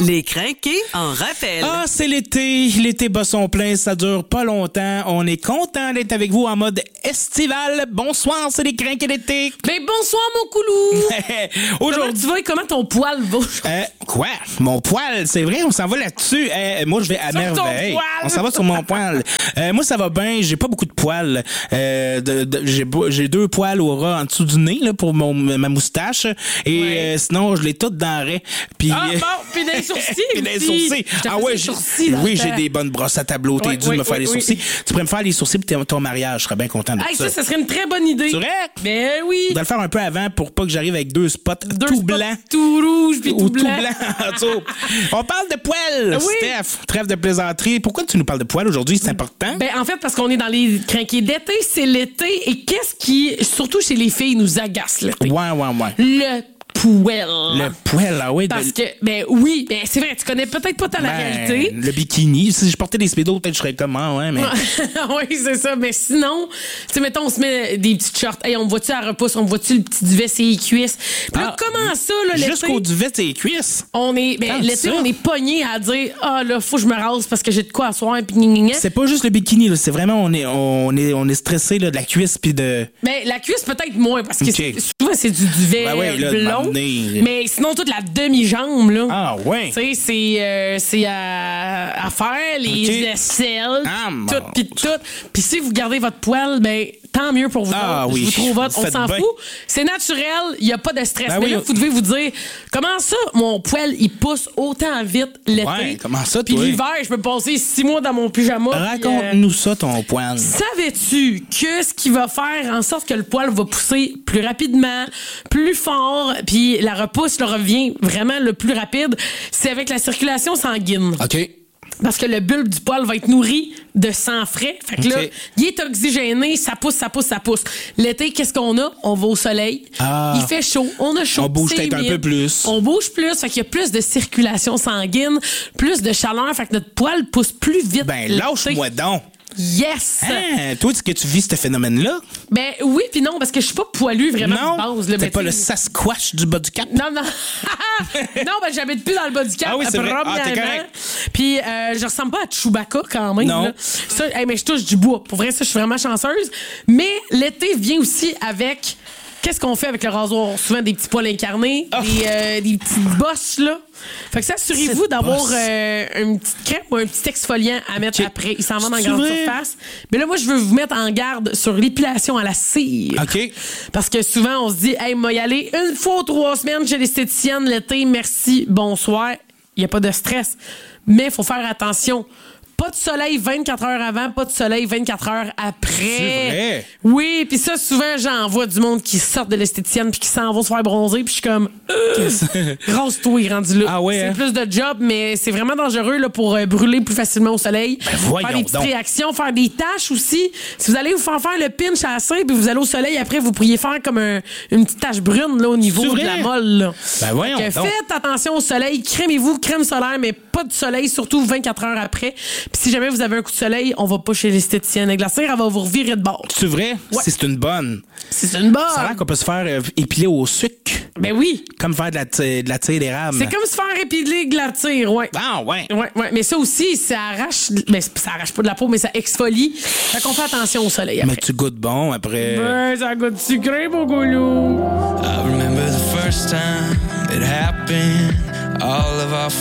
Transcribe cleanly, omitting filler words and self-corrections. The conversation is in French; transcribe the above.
Les crinqués en rappel. Ah, c'est l'été. L'été bat son plein, ça dure pas longtemps. On est content d'être avec vous en mode estival. Bonsoir, c'est les crinqués d'été. Ben bonsoir, mon coulou. Aujourd'hui... Tu vois comment ton poil va? Quoi? Mon poil, c'est vrai, on s'en va là-dessus. Moi, je vais à merveille. On s'en va sur mon poil. Moi, ça va bien. J'ai pas beaucoup de poils. J'ai 2 poils au ras en dessous du nez là, pour ma moustache. Et sinon, je l'ai toutes dans le raie. Puis puis des sourcils. puis des sourcils. Ah ouais, j'ai des bonnes brosses à tableau. T'es dû me faire les sourcils. Tu pourrais me faire les sourcils pour ton mariage. Je serais bien content de ça. Ça serait une très bonne idée. C'est vrai? Ben oui. Je dois le faire un peu avant pour pas que j'arrive avec 2 spots tout blancs. Tout rouge puis tout blanc. On parle de poils, Steph. Trêve de plaisanterie. Pourquoi tu nous parles de poils aujourd'hui? C'est important? Ben, en fait, parce qu'on est dans les crinqués d'été, c'est l'été. Et qu'est-ce qui, surtout chez les filles, nous agace l'été? Ouais. Le poêle. Le poêle, ah oui. Parce que, oui, c'est vrai, tu connais peut-être pas la réalité. Le bikini. Si je portais des speedos, peut-être je serais comme, mais... Oui, c'est ça. Mais sinon, tu sais, mettons, on se met des petites shorts. Hey, on me voit-tu à la repousse? On me voit-tu le petit duvet sur les cuisses? Puis là, comment ça, là, l'été? Jusqu'au duvet sur les cuisses? L'été, on est pogné à dire, là, faut que je me rase parce que j'ai de quoi asseoir, puis C'est pas juste le bikini, là. C'est vraiment, on est stressé, là, de la cuisse, puis de... Mais la cuisse, peut-être moins, parce que souvent, c'est du duvet blond. Mais sinon, toute la demi-jambe, là. Ah, ouais. Tu sais, c'est à faire, les aisselles, tout, pis tout. Puis si vous gardez votre poil, tant mieux pour vous autres. Oui. Je vous trouve on s'en fout. C'est naturel, il n'y a pas de stress. Mais là, vous devez vous dire, comment ça, mon poil, il pousse autant vite l'été? Ouais, comment ça, puis l'hiver, je peux passer 6 mois dans mon pyjama. Raconte-nous ça, ton poil. Savais-tu que ce qui va faire en sorte que le poil va pousser plus rapidement, plus fort, puis la repousse revient vraiment le plus rapide, c'est avec la circulation sanguine. OK. Parce que le bulbe du poil va être nourri de sang frais. Fait que là, il est oxygéné, ça pousse. L'été, qu'est-ce qu'on a? On va au soleil. Il fait chaud, on a chaud. On bouge peut-être un peu plus. On bouge plus, fait qu'il y a plus de circulation sanguine, plus de chaleur, fait que notre poil pousse plus vite. Lâche-moi donc. Yes! Toi, est-ce que tu vis ce phénomène-là? Oui, puis non, parce que je suis pas poilue vraiment de base. T'es pas le Sasquatch du bas du Cap? Non. Non, j'habite plus dans le bas du Cap. Ah oui, c'est vrai. T'es correct. Puis je ressemble pas à Chewbacca quand même. Non. Là. Ça, mais je touche du bois. Pour vrai, ça, je suis vraiment chanceuse. Mais l'été vient aussi avec... Qu'est-ce qu'on fait avec le rasoir? Souvent des petits poils incarnés, des petites bosses, là. Fait que ça, assurez-vous d'avoir une petite crème ou un petit exfoliant à mettre après. Il s'en va dans la grande surface. Mais là, moi, je veux vous mettre en garde sur l'épilation à la cire. OK. Parce que souvent, on se dit, hey, moi, y aller 1 fois ou 3 semaines chez l'esthéticienne l'été, merci, bonsoir. Il n'y a pas de stress. Mais il faut faire attention. Pas de soleil 24 heures avant, pas de soleil 24 heures après. C'est vrai? Oui, puis ça, souvent, j'en vois du monde qui sort de l'esthéticienne puis qui s'en vont se faire bronzer, puis je suis comme... Rase-toi, rendu là. Ah ouais, c'est plus de job, mais c'est vraiment dangereux là, pour brûler plus facilement au soleil. Voyons faire des petites donc. réactions, faire des taches aussi. Si vous allez vous faire le pinch à la cire puis vous allez au soleil, après, vous pourriez faire comme une petite tache brune là, au niveau de la molle. Là. Voyons donc. Faites attention au soleil. Crémez-vous, crème solaire, mais pas de soleil, surtout 24 heures après. Puis si jamais vous avez un coup de soleil, on va pas chez l'esthéticienne. Avec la cire, elle va vous revirer de bord. C'est vrai? Ouais. C'est une bonne. C'est une bonne. Ça a l'air qu'on peut se faire épiler au sucre. Ben oui. Comme faire de la tire d'érable. C'est comme se faire épiler de la tire, ouais. Ah, ouais. Ouais. Mais ça aussi, ça arrache... Mais ça arrache pas de la peau, mais ça exfolie. Fait qu'on fait attention au soleil après. Mais tu goûtes bon après. Ça goûte sucré, mon goulou. I remember the first time it happened. All of our